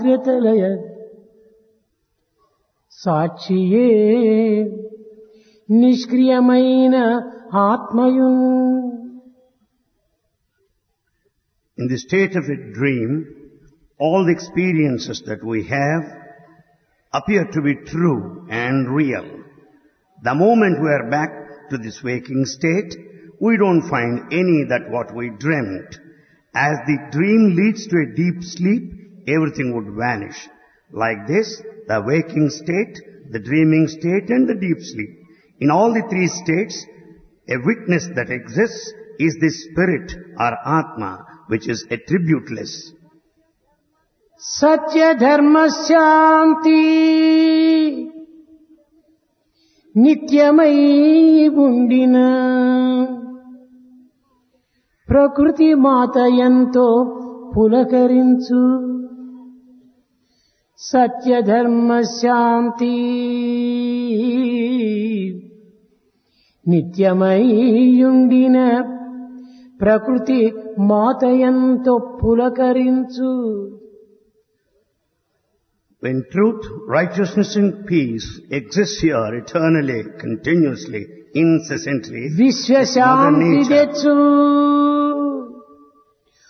జాగ్రత్తలయ సాక్షియే నిష్క్రియమైన ఆత్మయున్. In the state of a dream, all the experiences that we have appear to be true and real. The moment we are back to this waking state, we don't find any that what we dreamt. As the dream leads to a deep sleep, everything would vanish. Like this, the waking state, the dreaming state and the deep sleep. In all the three states, a witness that exists is the spirit or Atma, which is attributeless. సత్య ధర్మ శాంతి నిత్యమై ఉండిన ప్రకృతి మాత ఎంతో పులకరించు. సత్య ధర్మ శాంతి నిత్యమై ఉండిన ప్రకృతి మాత ఎంతో పులకరించు. When truth, righteousness and peace exist here eternally, continuously, incessantly, విశ్వశాంతి తెచ్చు.